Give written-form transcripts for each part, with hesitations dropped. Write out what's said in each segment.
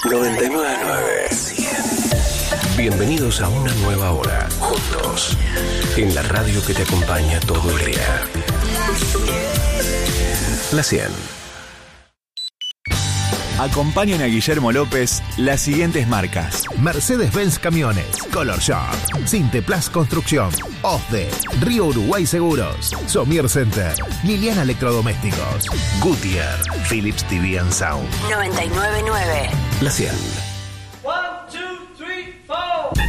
99.9. Bienvenidos a una nueva hora, juntos, en la radio que te acompaña todo el día. La 100. Acompañan a Guillermo López las siguientes marcas: Mercedes-Benz Camiones, Color Shop, Sinteplas Construcción, OSDE, Río Uruguay Seguros, Somier Center, Liliana Electrodomésticos, Goodyear, Philips TV and Sound. 99.9. La 100. 1, 2, 3, 4.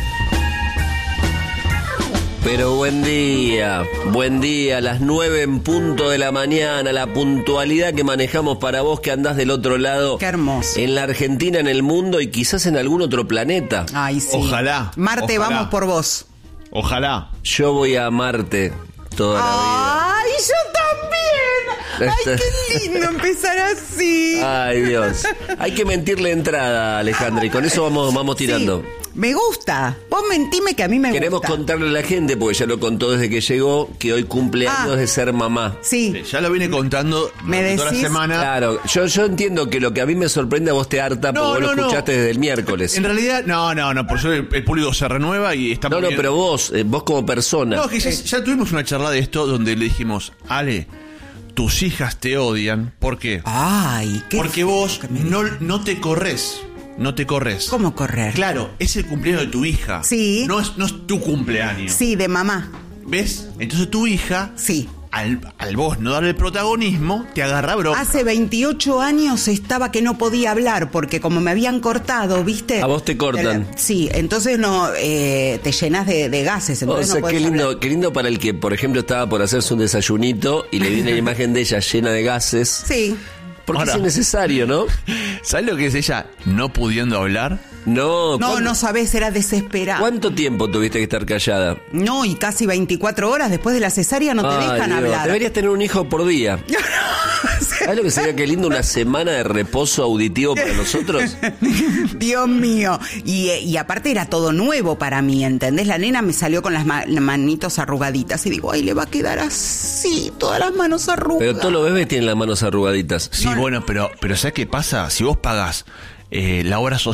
Pero buen día, a las 9 en punto de la mañana, la puntualidad que manejamos para vos que andás del otro lado. Qué hermoso. En la Argentina, en el mundo y quizás en algún otro planeta. Ay, sí. Ojalá. Marte, ojalá. vamos por vos. Ojalá. Yo voy a Marte toda la vida. Ay, yo también. Ay, qué lindo empezar así. Ay, Dios. Hay que mentirle entrada, Alejandra, y con eso vamos tirando. Sí, me gusta. Vos mentime que a mí me Queremos gusta. contarle a la gente, porque ya lo contó desde que llegó, que hoy cumple años de ser mamá. Sí. Ya lo vine contando ¿Me toda la decís? semana. Claro, yo entiendo que lo que a mí me sorprende a vos te harta porque vos lo escuchaste desde el miércoles. En realidad, no, por eso el público se renueva y está No, muy bien. pero vos como persona. No, que ya tuvimos una charla de esto donde le dijimos, Ale, tus hijas te odian. ¿Por qué? Ay, qué Porque feo vos que me no te corres. No te corres. ¿Cómo correr? Claro, es el cumpleaños de tu hija. Sí. No es tu cumpleaños. Sí, de mamá. ¿Ves? Entonces tu hija, Sí. al vos no darle el protagonismo, te agarra bronca. Hace 28 años estaba que no podía hablar porque como me habían cortado, ¿viste? A vos te cortan. Sí, entonces no te llenas de gases. O Entonces sea, no podés hablar. qué lindo para el que, por ejemplo, estaba por hacerse un desayunito y le viene la imagen de ella llena de gases. Sí. Porque Ahora, es innecesario, ¿no? ¿Sabes lo que es ella no pudiendo hablar? No, No sabés, era desesperada. ¿Cuánto tiempo tuviste que estar callada? No, y casi 24 horas después de la cesárea no te Ay, dejan Dios, hablar. Deberías tener un hijo por día. ¿Sabes lo que sería qué lindo una semana de reposo auditivo para nosotros? Dios mío. Y aparte era todo nuevo para mí, ¿entendés? La nena me salió con las manitos arrugaditas y digo, ay, le va a quedar así, todas las manos arrugadas. Pero todos los bebés tienen las manos arrugaditas. Sí, bueno, pero ¿sabes qué pasa? Si vos pagás la obra social